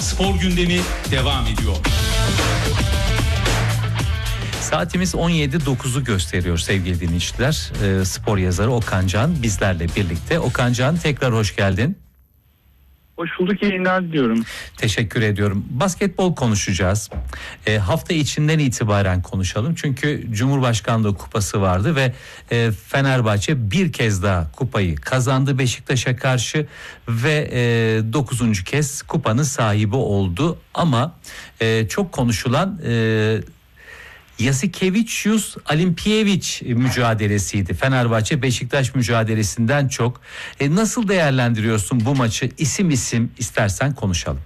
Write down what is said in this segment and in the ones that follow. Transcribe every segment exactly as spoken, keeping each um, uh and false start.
Spor gündemi devam ediyor. Saatimiz on yedi dokuzu gösteriyor sevgili dinleyiciler. E, spor yazarı Okan Can bizlerle birlikte. Okan Can, tekrar hoş geldin. Hoş bulduk, yayınlar diliyorum. Teşekkür ediyorum. Basketbol konuşacağız. E, hafta içinden itibaren konuşalım. Çünkü Cumhurbaşkanlığı Kupası vardı ve e, Fenerbahçe bir kez daha kupayı kazandı Beşiktaş'a karşı ve e, dokuzuncu kez kupanın sahibi oldu. Ama e, çok konuşulan e, Yasikevicius Alimpiyeviç mücadelesiydi. Fenerbahçe Beşiktaş mücadelesinden çok. E, nasıl değerlendiriyorsun bu maçı? İsim isim istersen konuşalım.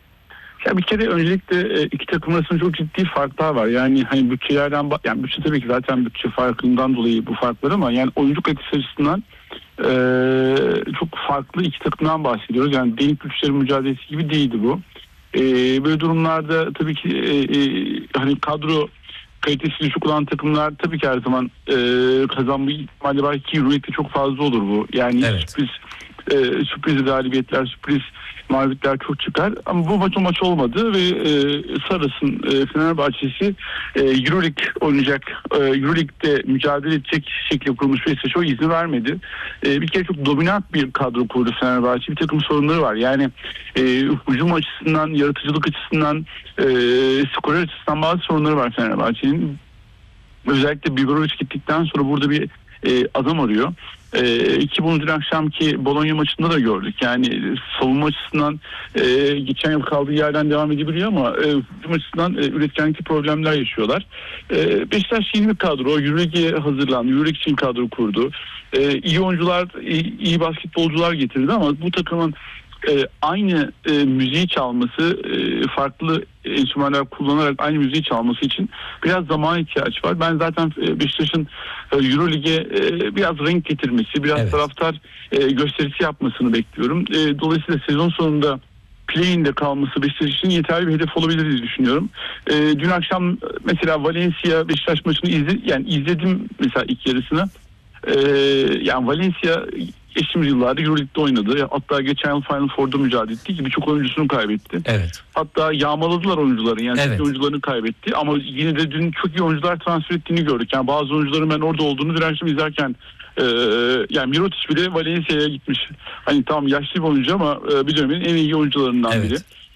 Ya bir kere öncelikle iki takım arasında çok ciddi farklar var. Yani hani bütçelerden, yani bütçe tabii ki zaten bütçe farkından dolayı bu farklar, ama yani oyuncu kalitesi açısından e, çok farklı iki takımdan bahsediyoruz. Yani denk güçlerin mücadelesi gibi değildi bu. E, böyle durumlarda tabii ki e, e, hani kadro kalitesi düşük olan takımlar tabii ki her zaman e, kazanma ihtimali var ki Euroleague'de çok fazla olur bu. Yani evet. sürpriz e, sürpriz galibiyetler, sürpriz mağlubiyetler çok çıkar. Ama bu maç o maç olmadı ve e, Saras'ın e, Fenerbahçe'si e, Euroleague oynayacak, e, Euroleague'de mücadele edecek şekilde kurulmuş Beşiktaş'a o izni vermedi. E, bir kere çok dominant bir kadro kurdu Fenerbahçe. Bir takım sorunları var. Yani e, hücum açısından, yaratıcılık açısından, e, skorer açısından bazı sorunları var Fenerbahçe'nin. Özellikle Biberovic gittikten sonra burada bir e, adam arıyor. E, ki bunu dün akşamki Bologna maçında da gördük. Yani savunma açısından e, geçen yıl kaldığı yerden devam edebiliyor ama e, hücum açısından e, üretkenlikli problemler yaşıyorlar. E, Beşiktaş yeni bir kadro. Euroleague'e hazırlandı. Euroleague için kadro kurdu. E, iyi oyuncular, iyi, iyi basketbolcular getirdi ama bu takımın e, aynı e, müziği çalması, e, farklı enstrümanlar kullanarak aynı müziği çalması için biraz zamana ihtiyaç var. Ben zaten e, Beşiktaş'ın e, Euroleague'e e, biraz renk getirmesi, biraz evet. taraftar e, gösterisi yapmasını bekliyorum. E, dolayısıyla sezon sonunda play-in'de kalması Beşiktaş için yeterli bir hedef olabilir diye düşünüyorum. E, dün akşam mesela Valencia Beşiktaş maçını izle, yani izledim mesela ilk yarısını. E, yani Valencia geçtiğimiz yıllarda Euroleague'de oynadı. Hatta geçen yıl Final Four'da mücadele etti ki birçok oyuncusunu kaybetti. Evet. Hatta yağmaladılar oyuncuların, yani evet. oyuncularını kaybetti. Ama yine de dün çok iyi oyuncular transfer ettiğini gördük. Yani bazı oyuncuların ben orada olduğunu dün akşam izlerken e, yani Mirotic bile Valencia'ya gitmiş. Hani tamam yaşlı bir oyuncu ama e, bir dönemin en iyi oyuncularından evet. biri.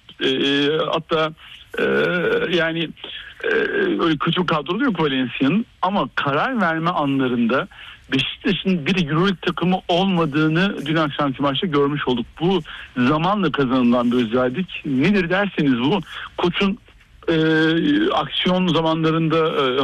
E, hatta e, yani e, öyle kötü bir kadro yok Valencia'nın, ama karar verme anlarında Beşiktaş'ın bir Euroleague takımı olmadığını dün akşamki maçta görmüş olduk. Bu zamanla kazanılan bir özellik. Nedir derseniz bu koçun e, aksiyon zamanlarında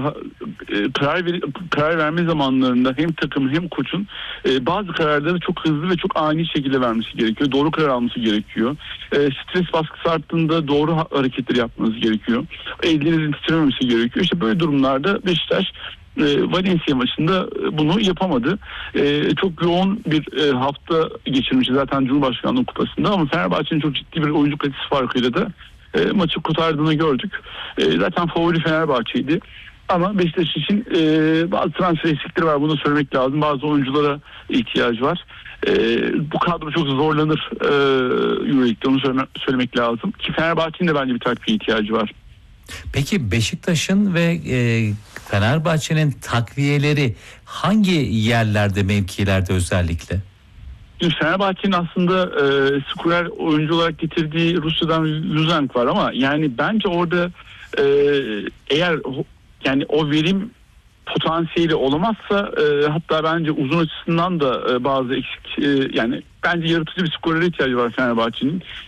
e, karar, ver, karar verme zamanlarında hem takımın hem koçun e, bazı kararları çok hızlı ve çok ani şekilde vermesi gerekiyor. Doğru karar alması gerekiyor. E, stres baskısı arttığında doğru hareketleri yapmanız gerekiyor. Ellerinizin titrememesi gerekiyor. İşte böyle durumlarda Beşiktaş Valencia maçında bunu yapamadı. Ee, çok yoğun bir e, hafta geçirmiş zaten Cumhurbaşkanlığı Kupası'nda, ama Fenerbahçe'nin çok ciddi bir oyuncu kalitesi farkıyla da e, maçı kurtardığını gördük. E, zaten favori Fenerbahçe'ydi. Ama Beşiktaş için e, bazı transfer eksikleri var. Bunu söylemek lazım. Bazı oyunculara ihtiyacı var. E, bu kadro çok zorlanır e, Euroleague'de. Onu söyleme, söylemek lazım. Ki Fenerbahçe'nin de bence bir takviye ihtiyacı var. Peki Beşiktaş'ın ve e, Fenerbahçe'nin takviyeleri hangi yerlerde, mevkilerde özellikle? Fenerbahçe'nin aslında e, skorer oyuncu olarak getirdiği Rusya'dan Luzank var, ama yani bence orada e, eğer yani o verim potansiyeli olamazsa e, hatta bence uzun açısından da e, bazı eksik e, yani bence yaratıcı bir skorere ihtiyacı var Fenerbahçe'nin.